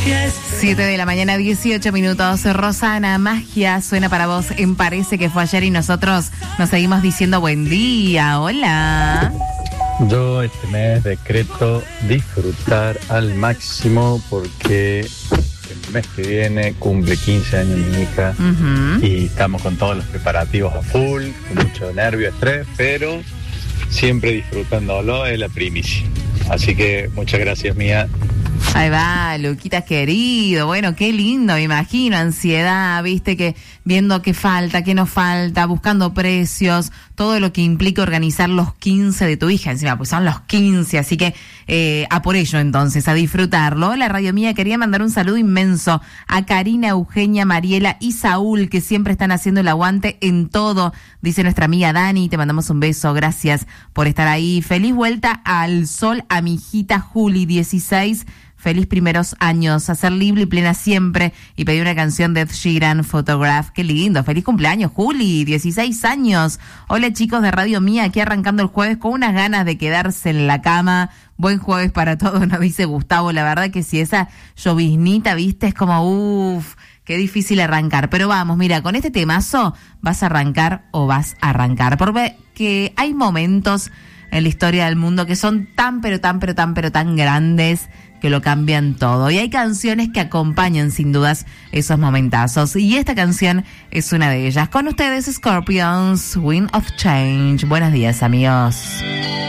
7 de la mañana, 18 minutos. Rosana, magia suena para vos en Parece que fue ayer y nosotros nos seguimos diciendo buen día. Hola. Yo este mes decreto disfrutar al máximo porque el mes que viene cumple 15 años mi hija y estamos con todos los preparativos a full, con mucho nervio, estrés, pero siempre disfrutándolo, es la primicia. Así que muchas gracias, Mía. Ahí va, Luquita querido. Bueno, qué lindo, me imagino. Ansiedad, viste, que viendo qué falta, qué no falta, buscando precios, todo lo que implica organizar los 15 de tu hija. Encima, pues son los 15, así que a por ello entonces, a disfrutarlo. Hola, Radio Mía, quería mandar un saludo inmenso a Karina, Eugenia, Mariela y Saúl, que siempre están haciendo el aguante en todo, dice nuestra amiga Dani. Te mandamos un beso, gracias por estar ahí. Feliz vuelta al sol a mi hijita Juli, 16. Feliz primeros años, a ser libre y plena siempre. Y pedí una canción de Ed Sheeran, Photograph. Qué lindo. Feliz cumpleaños, Juli, 16 años. Hola, chicos de Radio Mía, aquí arrancando el jueves con unas ganas de quedarse en la cama. Buen jueves para todos, nos dice Gustavo. La verdad que si esa lloviznita, viste, es como, qué difícil arrancar. Pero vamos, mira, con este temazo, ¿vas a arrancar o vas a arrancar? Porque hay momentos en la historia del mundo que son tan grandes que lo cambian todo. Y hay canciones que acompañan sin dudas esos momentazos. Y esta canción es una de ellas. Con ustedes, Scorpions, Wind of Change. Buenos días, amigos.